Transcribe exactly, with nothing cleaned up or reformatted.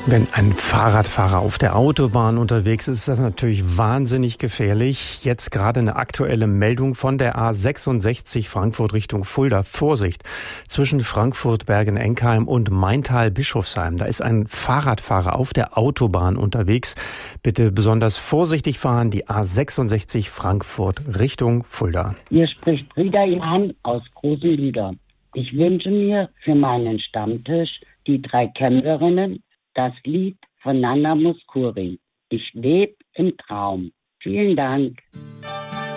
Wenn ein Fahrradfahrer auf der Autobahn unterwegs ist, ist das natürlich wahnsinnig gefährlich. Jetzt gerade eine aktuelle Meldung von der A sechsundsechzig Frankfurt Richtung Fulda. Vorsicht! Zwischen Frankfurt Bergen-Enkheim und Maintal-Bischofsheim. Da ist ein Fahrradfahrer auf der Autobahn unterwegs. Bitte besonders vorsichtig fahren. Die A sechsundsechzig Frankfurt Richtung Fulda. Hier spricht Frieda Johann aus Großenlüder. Ich wünsche mir für meinen Stammtisch die drei Kämpferinnen das Lied von Nana Mouskouri. Ich lebe im Traum. Vielen Dank.